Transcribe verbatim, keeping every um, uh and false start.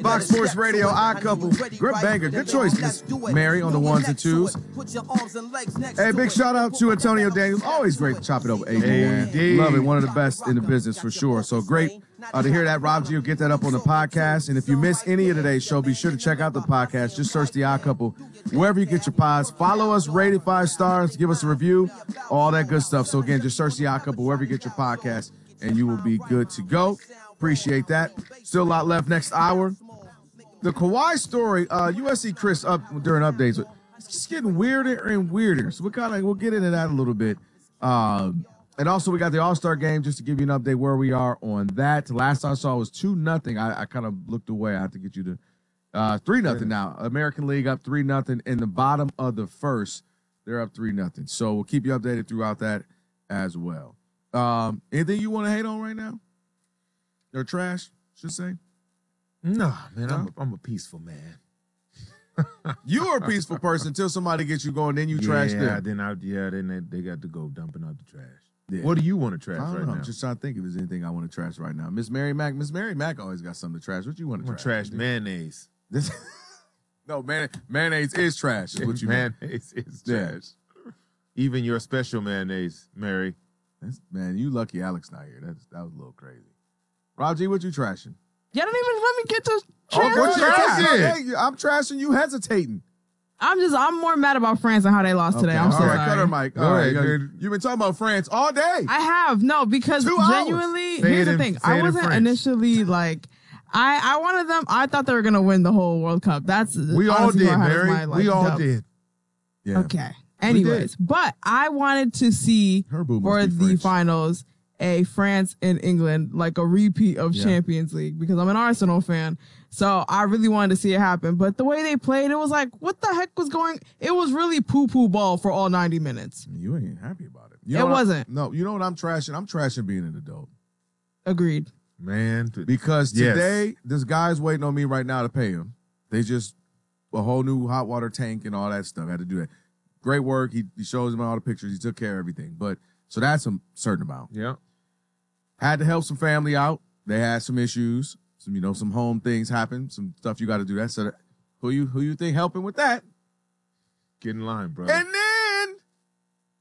Fox Sports Radio, Odd Couple. Grip Banger. Good choice, Miss Mary, on the ones and twos. Hey, big shout out to Antonio Daniels. Always great to chop it over A D, man. Love it. One of the best in the business for sure. So great uh, to hear that. Rob G will get that up on the podcast. And if you miss any of today's show, be sure to check out the podcast. Just search The Odd Couple wherever you get your pods. Follow us, rate it five stars, give us a review, all that good stuff. So again, just search The Odd Couple wherever you get your podcast, and you will be good to go. Appreciate that. Still a lot left next hour. The Kawhi story, uh, U S C Chris up during updates. It's just getting weirder and weirder. So we kind of we'll get into that a little bit. Um, and also we got the All-Star game just to give you an update where we are on that. Last I saw was two nothing. I, I kind of looked away. I have to get you to uh, three nothing now. American League up three nothing in the bottom of the first. They're up three nothing. So we'll keep you updated throughout that as well. Um, anything you want to hate on right now? Or trash, should say? Nah, man, no? I'm, a, I'm a peaceful man. You are a peaceful person until somebody gets you going, then you yeah, trash them. Then I, yeah, then they, they got to go dumping out the trash. Yeah. What do you want to trash I don't right know. now? I'm just trying to think if there's anything I want to trash right now. Miss Mary Mac, Miss Mary Mac always got something to trash. What you want to I'm trash? Trash mayonnaise. This, no, man, mayonnaise is trash. Is what you mayonnaise mean. is trash. Yeah. Even your special mayonnaise, Mary. That's, man, you lucky Alex not here. That's that was a little crazy. Rob G, what you trashing? Y'all don't even let me get to trash. Oh, what trash. Hey, I'm trashing you hesitating. I'm just, I'm more mad about France and how they lost okay. today. I'm all so right, sorry. cut her mic. All, all right, right. You've been talking about France all day. I have. No, because Two genuinely, here's the thing. I wasn't initially like, I, I wanted them, I thought they were going to win the whole World Cup. That's We all did, Mary. My, like, we all dub. did. Yeah. Okay. Anyways, but I wanted to see for the French. finals a France and England, like a repeat of yeah. Champions League, because I'm an Arsenal fan. So I really wanted to see it happen. But the way they played, it was like, what the heck was going? It was really poo-poo ball for all ninety minutes. You ain't happy about it. You it wasn't. I'm, no, you know what I'm trashing? I'm trashing being an adult. Agreed. Man. Because today, yes. this guy's waiting on me right now to pay him. They just, a whole new hot water tank and all that stuff. I had to do that. Great work. He, he shows him all the pictures. He took care of everything. But, so that's a certain amount. Yeah. Had to help some family out. They had some issues. Some, you know, some home things happen. Some stuff you got to do that. So that, who you who you think helping with that? Get in line, bro. And